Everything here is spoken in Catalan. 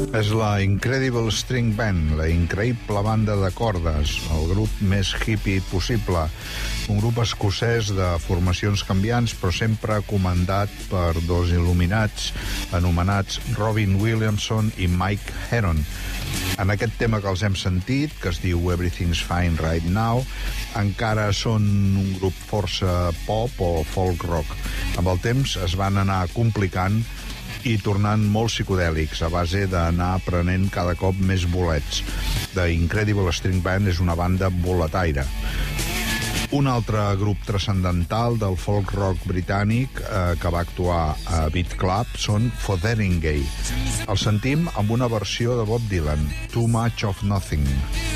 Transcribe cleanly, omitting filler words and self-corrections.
És la Incredible String Band, la increïble banda de cordes, el grup més hippie possible. Un grup escocès de formacions canviants, però sempre comandat per dos il·luminats anomenats Robin Williamson i Mike Heron. En aquest tema que els hem sentit, que es diu Everything's Fine Right Now, encara són un grup força pop o folk rock. Amb el temps es van anar complicant i tornant molt psicodèlics, a base d'anar aprenent cada cop més bolets. The Incredible String Band és una banda boletaire. Un altre grup transcendental del folk rock britànic que va actuar a Beat Club són Fotheringay. El sentim amb una versió de Bob Dylan, Too Much of Nothing.